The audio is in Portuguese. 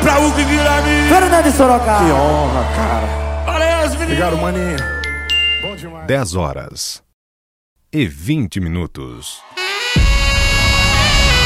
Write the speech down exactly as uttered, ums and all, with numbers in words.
pra Hugo Guilherme. Fernando de Sorocaba. Que honra, cara. Valeu, meninos. Obrigado, maninho. Bom demais. dez horas e vinte minutos.